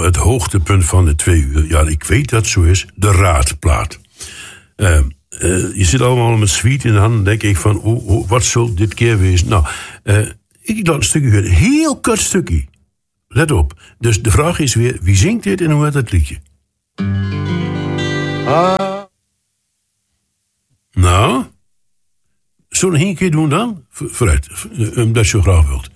het hoogtepunt van de 2 uur. Ja, ik weet dat het zo is. De raadplaat. Je zit allemaal met sweet in de hand. Dan denk ik van, wat zal dit keer wezen? Nou, ik laat een stukje horen. Heel kort stukje. Let op. Dus de vraag is weer, wie zingt dit en hoe heet het liedje? Nou, zullen we nog 1 keer doen dan? Vooruit, omdat je zo graag wilt.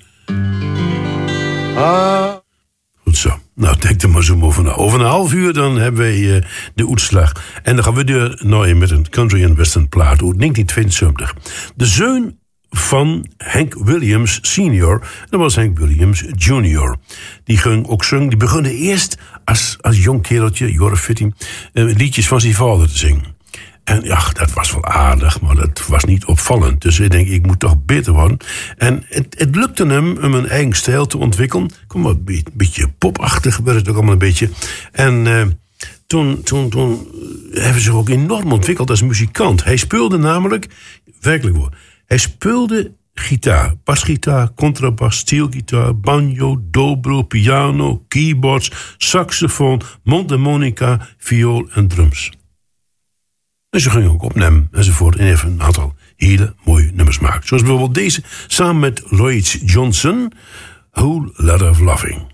Goed zo. Nou, denk er maar zo over na. Over een half uur dan hebben wij de uitslag. En dan gaan we door nou met een country and western plaat uit 1972. De zoon van Hank Williams senior. Dat was Hank Williams junior. Die begon eerst als jong kereltje, jaren 14, liedjes van zijn vader te zingen. En ja, dat was wel aardig, maar dat was niet opvallend. Dus ik denk, ik moet toch beter worden. En het lukte hem om een eigen stijl te ontwikkelen. Kom maar, een beetje popachtig werd het ook allemaal een beetje. En toen hebben ze zich ook enorm ontwikkeld als muzikant. Hij speelde namelijk, werkelijk hoor, hij speelde gitaar, basgitaar, contrabas, steelgitaar, banjo, dobro, piano, keyboards, saxofoon, mondharmonica, viool en drums. En ze gingen ook opnemen enzovoort. En even een aantal hele mooie nummers maken. Zoals bijvoorbeeld deze samen met Lloyd Johnson, Whole Lot of Loving.